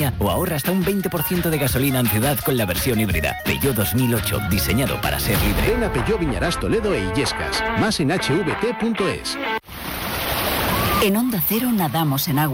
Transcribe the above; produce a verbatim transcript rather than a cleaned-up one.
autonomía o ahorra hasta un veinte por ciento de gasolina en ciudad con la versión híbrida. Peugeot dos mil ocho, diseñado para ser libre. Ven a Peugeot Viñarás Toledo e Illescas. Más en h v t punto es. En Onda Cero nadamos en agua